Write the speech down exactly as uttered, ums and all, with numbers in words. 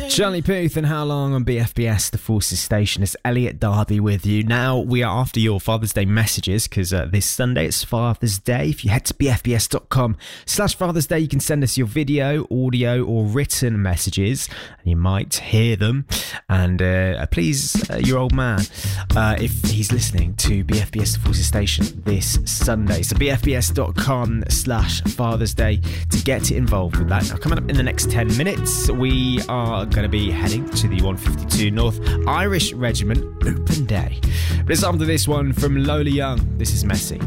Charlie Puth and How Long on B F B S, the Forces Station. It's Elliot Darby with you. Now we are after your Father's Day messages because uh, this Sunday it's Father's Day. If you head to bfbs.com slash Father's Day, you can send us your video, audio or written messages and you might hear them. And uh, please, uh, your old man, uh, if he's listening to B F B S, the Forces Station this Sunday. So bfbs.com slash Father's Day to get involved with that. Now coming up in the next ten minutes, we are going to be heading to the one fifty-two North Irish Regiment Open Day. But it's after this one from Lola Young. This is Messy.